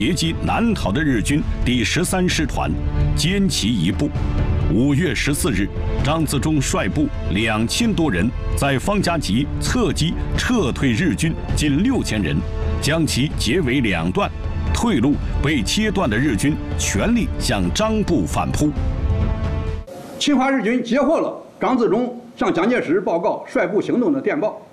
截击南逃的日军第13师团，歼其一部。5月14日，张自忠率部2000多人在方家集侧击撤退日军近6000人，将其截为2段。退路被切断的日军全力向张部反扑。 侵华日军截获了张自忠向蒋介石报告率部行动的电报。